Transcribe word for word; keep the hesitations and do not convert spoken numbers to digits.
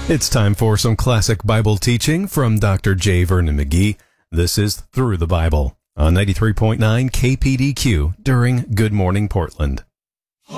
It's time for some classic Bible teaching from Doctor J. Vernon McGee. This is Through the Bible on ninety-three point nine K P D Q during Good Morning Portland.